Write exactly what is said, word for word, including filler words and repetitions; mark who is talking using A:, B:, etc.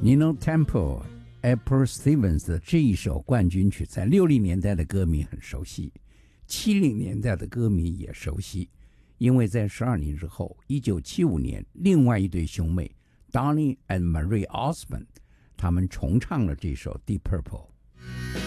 A: Nino Temple、April Stevens 的这一首冠军曲，在六零年代的歌迷很熟悉，七零年代的歌迷也熟悉，因为在十二年之后，一九七五年，另外一对兄妹 Donny and Marie Osmond， 他们重唱了这首 Deep Purple。